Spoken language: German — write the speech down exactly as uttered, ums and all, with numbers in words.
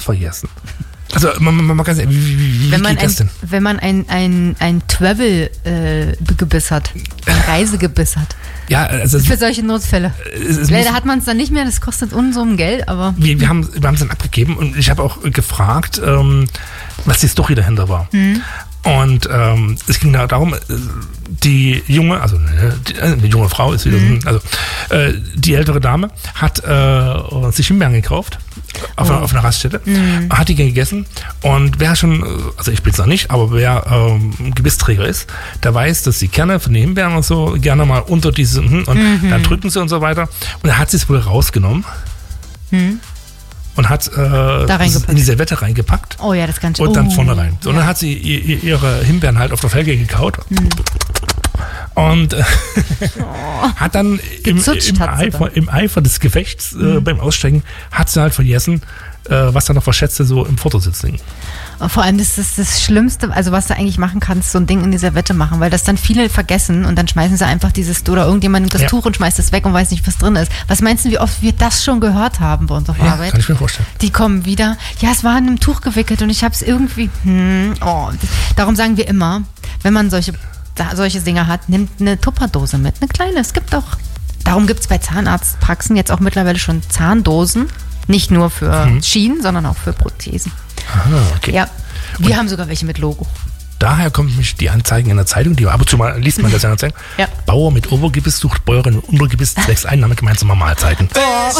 vergessen. Also, man, man, man kann sagen, wie, wie, wie wenn man geht das denn? Ein, wenn man ein, ein, ein Travel-Gebiss äh, hat, ein Reisegebiss hat. Ja, also. Für solche Notfälle. Leider hat man es dann nicht mehr, das kostet Unsummen Geld, aber. Wir, wir haben wir es dann abgegeben und ich habe auch gefragt, ähm, was die Story dahinter war. Mhm. Und ähm, es ging da darum, die junge, also die, eine junge Frau ist wieder, mhm. also äh, die ältere Dame hat äh, sich Himbeeren gekauft auf, oh. einer, auf einer Raststätte, mhm. hat die gegessen und wer schon, also ich bin es noch nicht, aber wer ähm, Gebissträger ist, der weiß, dass die Kerne von den Himbeeren und so gerne mal unter diese und mhm. dann drücken sie und so weiter und er hat sie es wohl rausgenommen. Mhm. Und hat äh, in die Serviette reingepackt. Oh ja, das kann ich. Und dann oh. vorne rein. So, und ja. dann hat sie ihr, ihre Himbeeren halt auf der Felge gekaut. Hm. Und äh, oh. hat dann im, im, Eifer, im Eifer des Gefechts äh, hm. beim Aussteigen, hat sie halt vergessen, äh, was da noch verschätzte so im Fotositz liegen. Vor allem das ist das Schlimmste, also was du eigentlich machen kannst, so ein Ding in die Serviette machen, weil das dann viele vergessen und dann schmeißen sie einfach dieses, oder irgendjemand nimmt das ja. Tuch und schmeißt es weg und weiß nicht, was drin ist. Was meinst du, wie oft wir das schon gehört haben bei uns auf ja, Arbeit? Kann ich mir vorstellen. Die kommen wieder, ja, es war in einem Tuch gewickelt und ich habe es irgendwie, hm, oh, darum sagen wir immer, wenn man solche, solche Dinge hat, nimmt eine Tupperdose mit, eine kleine, es gibt auch, darum gibt es bei Zahnarztpraxen jetzt auch mittlerweile schon Zahndosen, nicht nur für mhm. Schienen, sondern auch für Prothesen. Ah, okay. Ja, wir und haben sogar welche mit Logo. Daher kommen mich die Anzeigen in der Zeitung, die ab und zu mal liest man das in der Zeitung. Ja. Bauer mit Obergebiss sucht Bäuerin mit Untergebiss zwecks Einnahme gemeinsamer Mahlzeiten.